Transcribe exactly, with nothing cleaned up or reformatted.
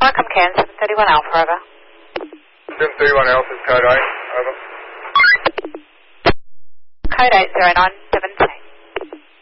Markham Cairn, seven thirty-one Alpha, over. seven thirty-one Alpha, code eight, over. Code eight zero nine seven two.